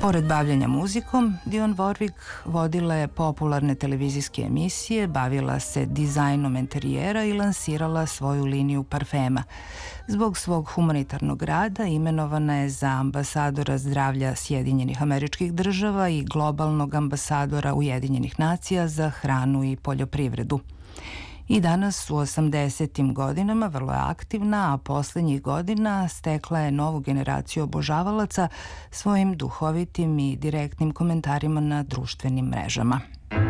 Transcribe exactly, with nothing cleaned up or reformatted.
Pored bavljenja muzikom, Dionne Warwick vodila je popularne televizijske emisije, bavila se dizajnom interijera i lansirala svoju liniju parfema. Zbog svog humanitarnog rada imenovana je za ambasadora zdravlja Sjedinjenih Američkih Država i globalnog ambasadora Ujedinjenih nacija za hranu i poljoprivredu. I danas u osamdesetim godinama vrlo je aktivna, a poslednjih godina stekla je novu generaciju obožavalaca svojim duhovitim i direktnim komentarima na društvenim mrežama.